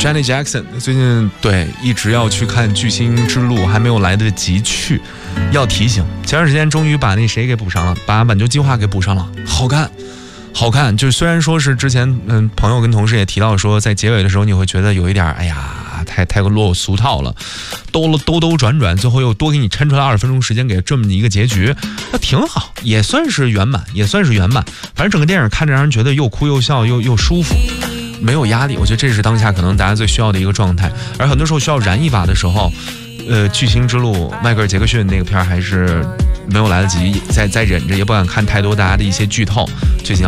Janet Jackson 最近对一直要去看巨星之路，还没有来得及去，要提醒。前段时间终于把那谁给补上了，把挽救计划给补上了，好看。就是虽然说是之前朋友跟同事也提到说，在结尾的时候你会觉得有一点哎呀太落俗套了，兜转，最后又多给你抻出来20分钟时间给这么一个结局，那挺好，也算是圆满。反正整个电影看着让人觉得又哭又笑又舒服，没有压力。我觉得这是当下可能大家最需要的一个状态。而很多时候需要燃一把的时候，巨星之路迈克尔·杰克逊那个片还是没有来得及再忍着，也不敢看太多大家的一些剧透。最近